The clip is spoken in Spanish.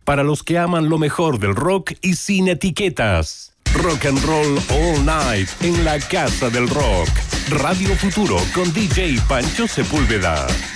para los que aman lo mejor del rock y sin etiquetas. Rock and Roll All Night en la Casa del Rock. Radio Futuro con DJ Pancho Sepúlveda.